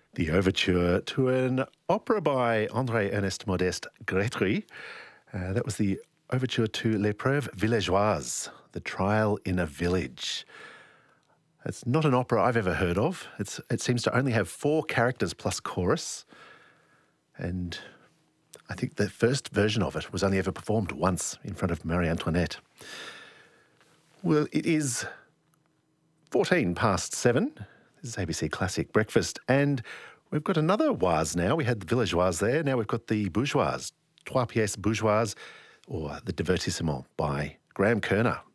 The overture to an opera by André Ernest Modeste Grétry. That was the overture to L'Épreuve villageoise, the trial in a village. It's not an opera I've ever heard of. It seems to only have 4 characters plus chorus. And I think the first version of it was only ever performed once in front of Marie Antoinette. Well, it is 14 past 7. This is ABC Classic Breakfast. And we've got another oise now. We had the villageoise there. Now we've got the bourgeoise, Trois pièces bourgeoises, or the Divertissement by Graham Kerner.